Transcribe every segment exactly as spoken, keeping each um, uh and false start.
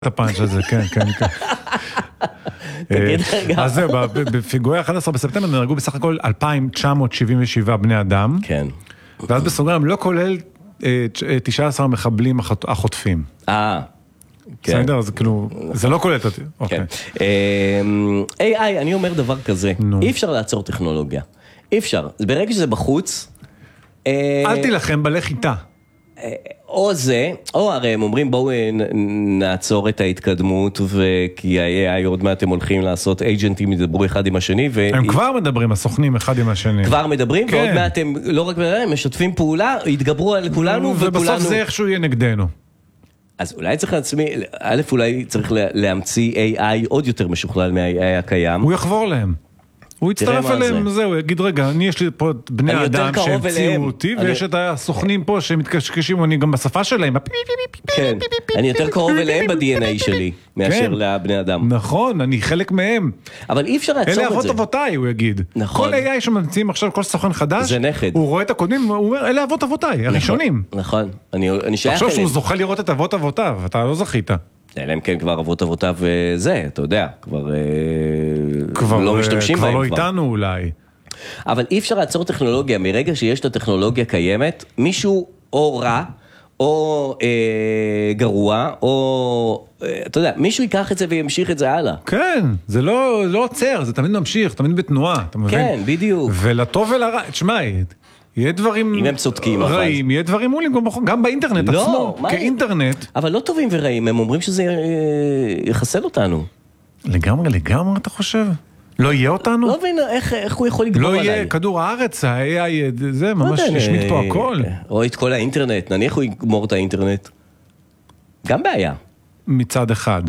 את הפאנץ' הזה, כן, כן, כן. אז זהו, בפיגועי ה-אחד עשר בספטמבר נהרגו בסך הכל אלפיים תשע מאות שבעים ושבע בני אדם. כן. ואז בסוגריים לא כולל תשעה עשר המחבלים החוטפים. אה. בסדר, אז כאילו, זה לא כולל אותי. כן. איי איי, אני אומר דבר כזה, אי אפשר לעצור טכנולוגיה. אי אפשר. ברגע שזה בחוץ... אל תילחם, בלך איתה. או זה, או הרי הם אומרים בואו נעצור את ההתקדמות, וכי ה-איי איי עוד מעט הם הולכים לעשות אייג'נטים, ידברו אחד עם השני. הם כבר מדברים, הסוכנים אחד עם השני. כבר מדברים, ועוד מעט הם לא רק מדברים, הם משתפים פעולה, יתגברו על כולנו, ובסוף זה איכשהו יהיה נגדנו. אז אולי צריך לעצמי, א', אולי צריך להמציא איי איי עוד יותר משוכלל מה-איי איי הקיים. הוא יחבור להם. הוא יצטרף אליהם, זהו, יגיד רגע, אני יש לי פה בני אדם שהמציאו אותי, ויש את הסוכנים פה שמתקשקשים, אני גם בשפה שלהם. כן, אני יותר קרוב אליהם ב-די אן איי שלי, מאשר לבני אדם. נכון, אני חלק מהם. אבל אי אפשר לעצור את זה. אלה אבות אבותיי, הוא יגיד. נכון. כל איי איי שממציאים עכשיו, כל סוכן חדש, זה נכד. הוא רואה את הקודמים, הוא אומר, אלה אבות אבותיי, הראשונים. נכון, אני שייך אליהם. עכשיו שהוא זוכה לראות את אבות אבותיו, אתה לא זכית. אלא אם כן כבר אבות אבותיו וזה, אתה יודע, כבר לא משתמשים בהם. כבר לא איתנו אולי. אבל אי אפשר לעצור טכנולוגיה, מרגע שיש את הטכנולוגיה קיימת, מישהו או רע, או גרוע, או, אתה יודע, מישהו ייקח את זה וימשיך את זה הלאה. כן, זה לא עוצר, זה תמיד ממשיך, תמיד בתנועה, אתה מבין? כן, בדיוק. ולטוב ולרע, תשמע, יהיה דברים אם הם צודקים, רעים, יהיה דברים מולים גם באינטרנט עצמו, כאינטרנט. אבל לא טובים ורעים, הם אומרים שזה יחסל אותנו. לגמרי, לגמרי, אתה חושב? לא יהיה אותנו? לא מבין איך הוא יכול לגבור עליי. לא יהיה כדור הארץ, ה-איי איי, זה ממש ישמיד פה הכל. או את כל האינטרנט, נניח הוא יגמור את האינטרנט. גם בעיה. מצד אחד.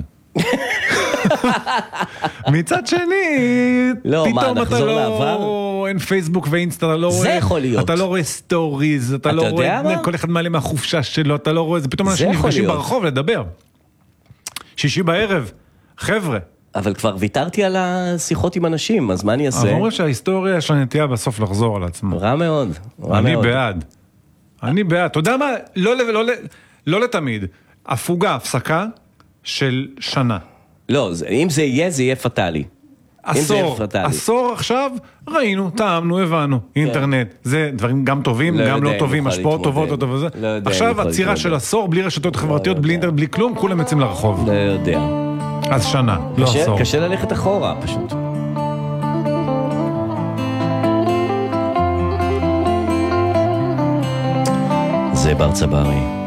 מצד שני, פתאום אתה לא, אין פייסבוק ואינסטה, אתה לא רואה, זה יכול להיות. אתה לא רואה סטוריז, אתה לא רואה, כל אחד מעלה מהחופשה שלו, אתה לא רואה, זה פתאום אנשים נפגשים ברחוב לדבר. שישי בערב, חבר'ה. אבל כבר ויתרתי על השיחות עם אנשים, אז מה אני אעשה? אבל אומרים שההיסטוריה יש לה נטייה בסוף לחזור על עצמה. רע מאוד. אני בעד. אני בעד. אתה יודע מה? לא לתמיד. הפוגה, הפסקה של שנה. לא, אם זה יהיה, זה יהיה פטלי. עשור, עשור עכשיו, ראינו, טעמנו, הבנו, אינטרנט, זה דברים גם טובים, גם לא טובים, השפעות טובות, עכשיו הצירה של עשור, בלי רשתות חברתיות, בלי אינטרנט, בלי כלום, כולם יוצאים לרחוב. לא יודע. אז שנה, לא עשור. קשה ללכת אחורה, פשוט. זה בר צברי.